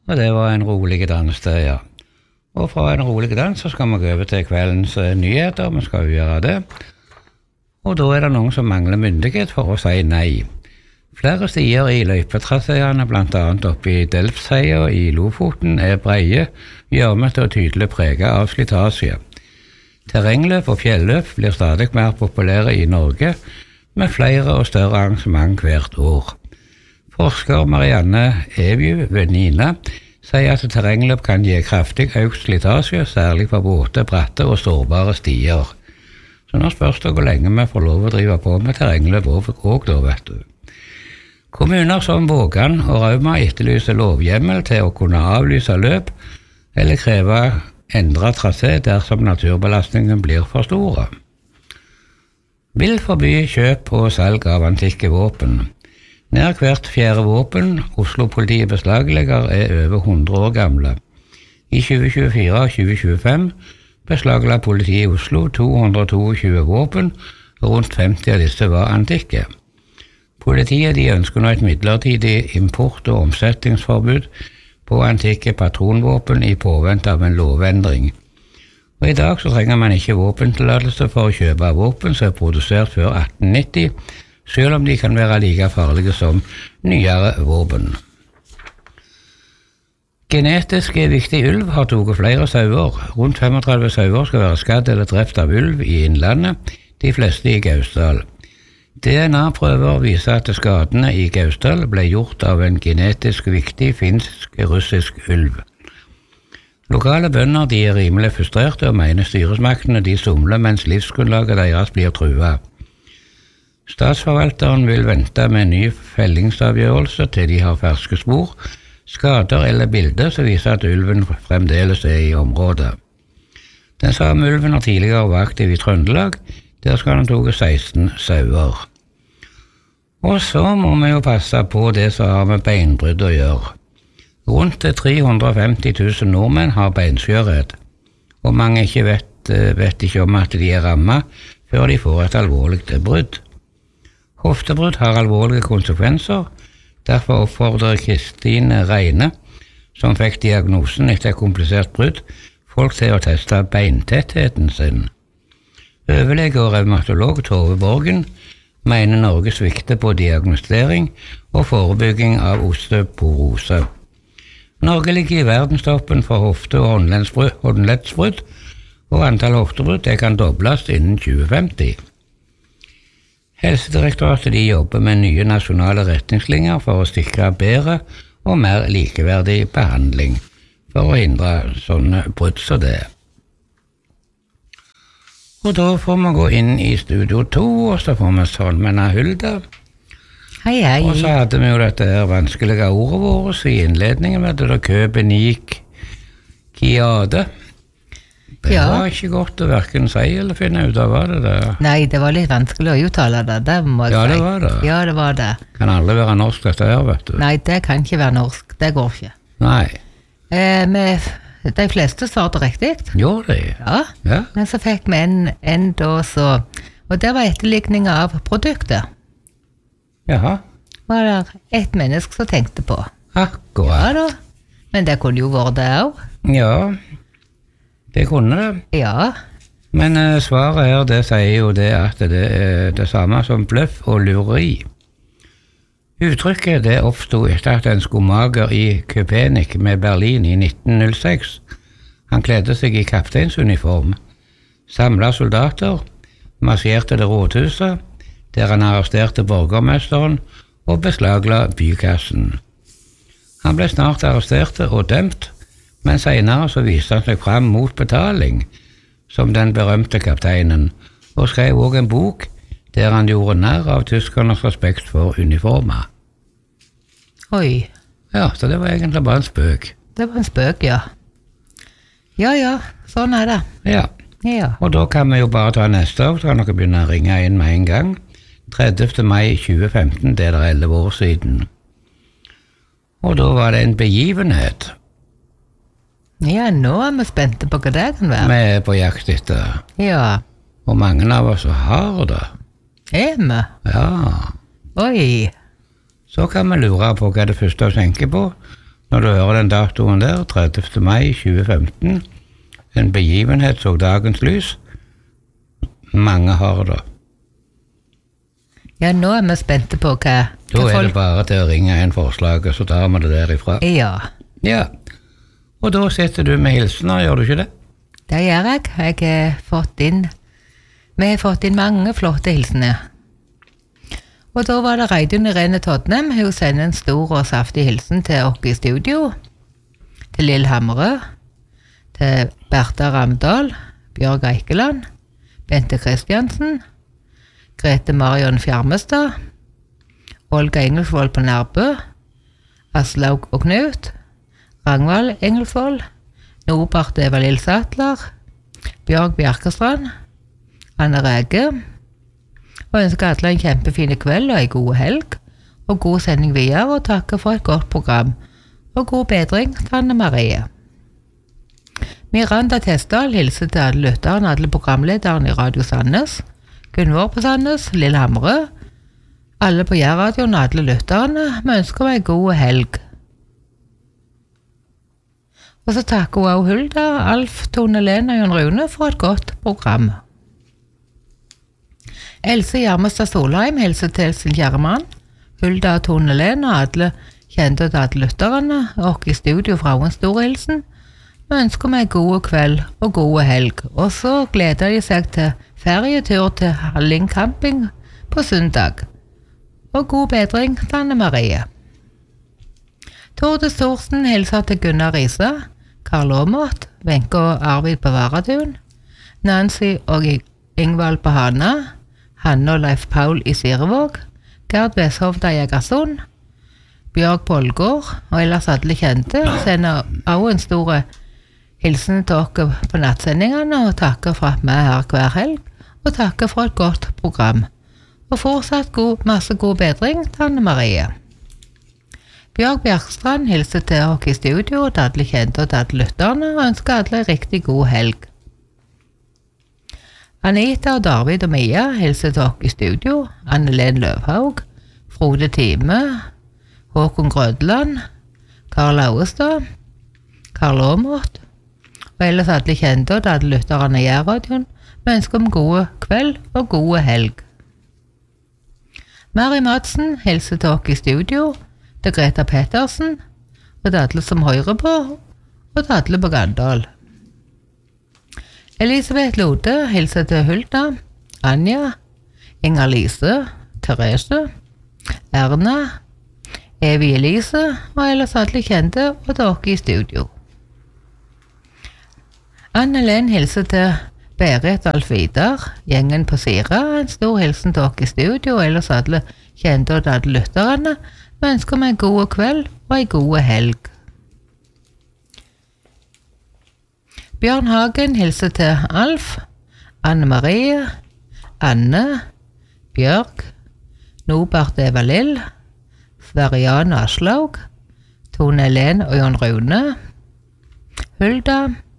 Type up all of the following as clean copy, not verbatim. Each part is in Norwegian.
Og det var en rolig dans det, ja. Og fra en rolig dans så skal vi gå over til kveldens nyheter, vi skal jo gjøre det. Og da det noen som mangler myndighet for å si nei. Flere stier i løypetraseene, blant annet oppe i Delfsheia i Lofoten, breie, gjørmete og tydelig preget av slitasje. Terrengløp og fjelløp blir stadig mer populære i Norge, med flere og større arrangement hvert år. Forsker Marianne Evju ved NINA sier at terrengløp kan gi kraftig økt slitasje, særlig på våte, bratte og sårbare stier. Så nå spørs det hvor lenge vi får lov å drive på med terrengløp og da, vet du. Kommuner som Vågan og Rauma etterlyser lovhjemmel til å kunne avlyse løp eller kreve endret trasé dersom naturbelastningen blir for store. Vil forby kjøp og salg av antikke våpen. Nær hvert fjerde våpen Oslo-politiet beslaglegger over 100 år gamle. I 2024 og 2025 beslagla politiet i Oslo 222 våpen, og rundt 50 av disse var antikke. Politiet ønsker nå et midlertidig import- og omsetningsforbud på antikke patronvåpen i påvente av en lovendring. Og i dag så trenger man ikke våpentillatelse for å kjøpe våpen som produsert før 1890, selv om de kan være like farlige som nyere våpen. Genetisk viktig ulv har tatt flere sauer. Rundt 35 sauer skal være skadd eller drept av ulv i innlandet, de fleste i Gausdal. DNA-prøver viser at skadene i Gausdal ble gjort av en genetisk viktig finsk-russisk ulv. Lokale bønder rimelig frustrerte og mener styresmaktene de somler mens livsgrunnlaget deres blir truet. Statsforvalteren vil vente med ny fellingsavgjørelse til de har ferske spor, skader eller bilder som viser at ulven fremdeles i området. Den samme ulven har tidligere vært aktiv i Trøndelag, der skal han toge 16 sauer. Og så må vi jo passe på det som har med beinbrudd å gjøre. Rundt 350 000 nordmenn har beinskjørhet, og mange vet ikke om at de rammet før de får et alvorlig brudd. Hoftebrudd har alvorlige konsekvenser, derfor oppfordrer Kristine Reine, som fikk diagnosen etter et komplisert brudd, folk til å teste beintettheten sin. Overlege og revmatolog Tove Borgen mener Norge svikter på diagnostering og forebygging av osteoporose. Norge ligger i verdenstoppen for hofte- og håndleddsbrudd, og antall hoftebrudd kan dobles innen 2050. Helsedirektoratet jobber med nye nasjonale retningslinjer for å sikre bedre og mer likeverdig behandling for å hindre sånne brudd som det. Og da får vi gå inn i studio 2, og så får vi Solmena Hulda. Hei, hei. Og så hadde vi jo dette her vanskelige ordet vårt i innledningen, med det købenik kiade. Det var ikke godt å hverken si eller finne ut av hva det der. Nei, det var litt vanskelig å uttale det må jeg si. Det var det. Ja, det var det. Kan aldri være norsk dette her, vet du. Nei, det kan ikke være norsk, det går ikke. Nei. De fleste svarte riktig. Gjorde de? Ja. Men så fikk vi en da så, og det var etterlikning av produktet. Jaha. Var det et menneske som tenkte på. Akkurat. Ja da, men det kunne jo vært det også. Ja, det kunne det. Ja. Men svaret her, det sier jo det at det er det samme som bløff og lureri. Uttrykket det oppstod etter at en skomager i Köpenick med Berlin i 1906. Han kledde seg i kapteinsuniform, samlet soldater, marsjerte det rådhuset, der han arresterte borgermesteren og beslagla bykassen. Han ble snart arrestert og dømt, men senere så viste han seg fram mot betaling, som den berømte kapteinen, og skrev også en bok der han gjorde nær av tyskernes respekt for uniformer. Oi. Ja, så det var egentlig bare en spøk. Det var en spøk, ja. Ja, sånn er det. Ja. Og da kan vi jo bare ta neste år, så kan dere begynne å ringe inn med en gang. 30. mai 2015, det er 11 år siden. Og da var det en begivenhet. Ja, nå er vi spente på hva det kan være. Vi er på jakt etter. Ja. Og mange av oss har det. Er vi? Ja. Oi. Så kan vi lure på hva det første vi tenker på når du hører den datoen der, 30. mai 2015, en begivenhet så dagens lys. Mange har det. Ja, nå er vi spente på hva Da er det bare til å ringe en forslag, så tar vi det derifra. Ja, Ja, og da sitter du med hilsener, gjør du ikke det? det gjør jeg. Vi har fått inn mange flotte hilsener. Og da var det Reidun Irene Todnem. Hun sender en stor og saftig hilsen til oss i studio, til Lill Hamre, til Bertha Ramdal, Bjørg Eikeland, Bente Kristiansen, Grete Marion Fjarmestad, Olga Engelsvold på Nærbø, Aslaug og Knut, Rangvald Engelsvold, Norbert Eva Lillsatler, Bjørg Bjerkestrand, Anne Rege, og ønsker alle en kjempefin kveld og en god helg, og god sending videre, og takker for et godt program, og god bedring til Anne Marie. Miranda Testdal hilser til alle lytterne, alle programlederne i Radio Sandnes, Gunvor på Sandnes, Lill Hamre, alle på Jærradioen og alle lytterne. Vi ønsker meg en god helg. Og så takker hun også Hulda, Alf, Tone Lene og Jon Rune for et godt program. Else Gjermestad Solheim hilser til sin kjære mann, Hulda og Tone Lene og alle kjente til alle lytterne, og i studio fra en stor hilsen. Vi ønsker meg god kveld og god helg, og så gleder de seg til ferietur til Halling camping på søndag. Og god bedring til Anne Marie. Torde Storsen hilser til Gunnar Riise, Karl Aamodt, Wenche og Arvid på Varadun, Nancy og Ingvald på Hana, Hanne og Leif Paul i Sirevåg, Gerd Veshovda i Egersund, Bjørg Polgård og ellers alle kjente sender også en stor hilsen til dere på nattsendingene og takker for at vi er her hver helg, og takker for et godt program. Og fortsatt masse god bedring til Anne Marie. Bjørg Bjerkstrand hilser til dere i studio, til alle kjente og til alle lytterne, og ønsker alle en riktig god helg. Anita og David og Mia hilser til dere i studio, Anne-Len Løvhaug, Frode Time, Håkon Grødland, Karl Auestad, Karl Aamodt, og ellers alle kjente og til alle lytterne i Jærradioen. Vi ønsker om gode kveld og gode helg. Mari Madsen hilser til dere i studio, til Greta Pettersen, og til alle som hører på, og til alle på Gandal. Elisabeth Lode hilser til Hulda, Anja, Inger-Lise, Therese, Erna, Evie Elise, og ellers alle kjente og til dere i studio. Anne-Len hilser til Berit og Alf-Vidar, gjengen på Sira, en stor hilsen til dere i studio, og ellers alle kjente og til alle lytterne. Vi ønsker meg en god kveld og en god helg. Bjørn Hagen hilser til Alf, Anne Marie, Anne, Bjørg, Norbert Eva Lill, Sverian og Aslaug, Tone Helen og Jon Rune, Hulda,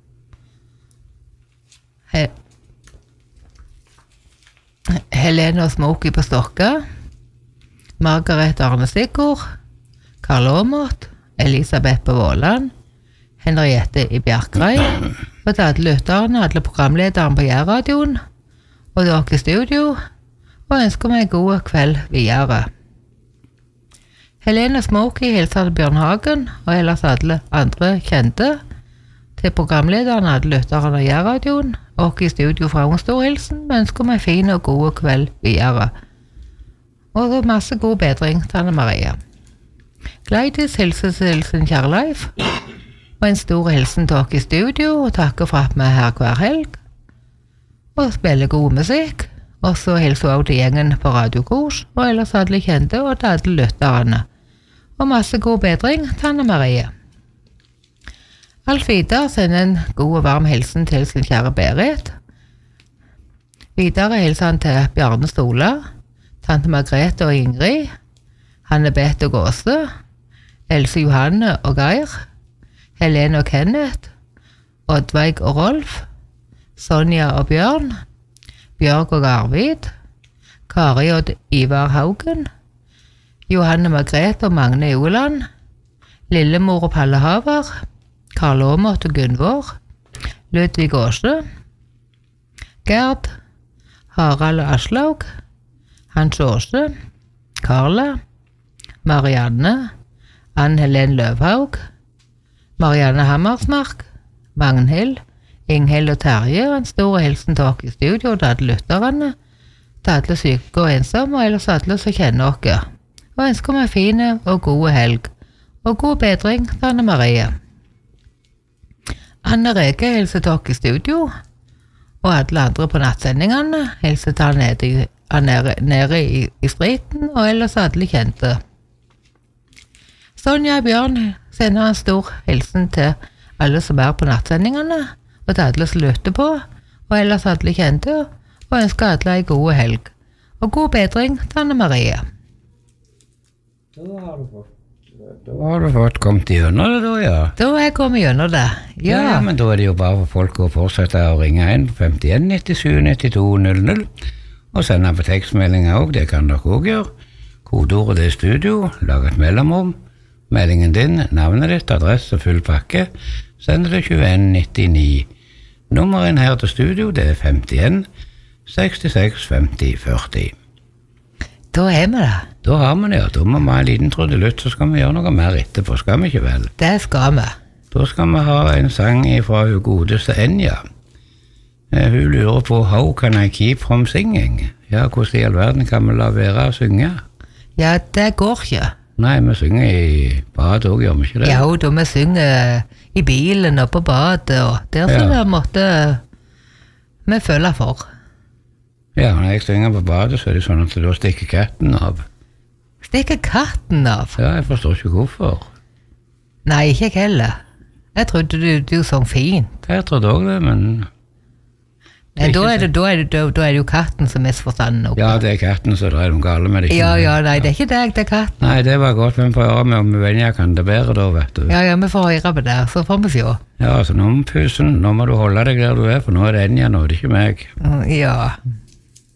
Helene og Smoky på Stokka, Margaret Arne Sigurd, Karl Aamodt, Elisabeth på Våland, Henriette i Bjerkrei, og til alle lytterne, alle programlederne på Jærradioen, og dere i studio, og ønsker meg en god kveld videre. Helene Smoky hilser til Bjørn Hagen, og ellers alle andre kjente, til programlederne, alle lytterne av Jærradioen, og i studio fra en stor hilsen, vi ønsker meg fin og god kveld videre. Og masse god bedring til Anne Marie. Gleidis hilser til sin kjære Leif, og en stor hilsen til dere i studio, og takker for at vi er her hver helg, og spiller god musikk, og så hilser også til gjengen på Radio Kors, og ellers alle kjente og til alle lytterne. Og masse god bedring til Anne Marie. Alf Vidar sender en god og varm hilsen til sin kjære Berit. Videre hilser han til Bjarne Stola, tante Margrethe og Ingrid, Hanne Beth og Gåse, Else Johanne og Geir, Helene og Kenneth, Oddveig og Rolf, Sonja og Bjørn, Bjørg og Arvid, Kari og Ivar Haugen, Johanne Margrethe og Magne Joland, Lillemor og Palle Haver, Karl Åmot og Gunvor, Ludvig Åse, Gerd, Harald og Aslaug, Hans Åse, Karla, Marianne, Ann-Helen Løvhaug, Marianne Hammersmark, Magnhild, Inghild og Terje, og en stor hilsen til dere i studio, til alle lytterne, til alle syke og ensomme, og ellers alle som kjenner dere. Og ønsker meg fine og gode helg, og god bedring til Anne Marie. Anne Rege hilser til dere i studio, og alle andre på nattsendingene hilser til nede i spriten, og ellers alle kjente. Sonja Bjørn sender en stor hilsen til alle som er på nattsendingene, og til alle som lytter på, og ellers alle kjente, og ønsker alle en god helg. Og god bedring til Anne Marie. Da har du fått kommet gjennom det da, ja. Da har jeg kommet gjennom det, ja. Ja, men da er det jo bare for folk å fortsette å ringe inn på 51 97 92 00, og sende på tekstmeldinger også, det kan dere også gjøre. Kodeordet det er studio, lag et mellomrom, meldingen din, navnet ditt, adresse og full pakke, send det 2199. Nummeren her til studio, det er 51 66 50 40. Da er vi det. Da har vi det, ja. Da må vi ha en liten trudelutt, så skal vi gjøre noe mer etterpå, skal vi ikke vel? Det skal vi. Da skal vi ha en sang fra hun godeste Enja. Hun lurer på «How can I keep from singing?» Ja, hvordan i all verden kan vi la være å synge? Ja, det går ikke. Nei, vi synger i badet også, gjør vi ikke det? Ja, da vi synger i bilen og på badet, og der så det måtte vi føle for. Ja, når jeg synger på badet, så er det sånn at da stikker katten av. Stikker katten av? Ja, jeg forstår ikke hvorfor. Nei, ikke jeg heller. Jeg trodde du sang fint. Jeg trodde også det, men... Men da er det jo katten som misforstanden oppe. Ja, det er katten, så det er noen gale med det. Ja, nei, det er ikke deg, det er katten. Nei, det var godt, men vi får høre med om Venja kan det bedre da, vet du. Ja, vi får høre på det, så får vi se. Ja, så nå må pusen, nå må du holde deg der du er, for nå er det Enja, nå er det ikke meg. Ja.